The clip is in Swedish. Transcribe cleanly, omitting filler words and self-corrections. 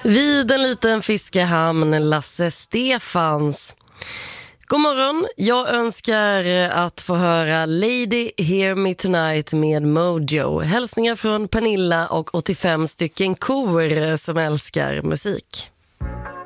Vid en liten fiskehamn, Lasse Stefans. God morgon, jag önskar att få höra Lady Hear Me Tonight med Mojo. Hälsningar från Pernilla och 85 stycken kor som älskar musik.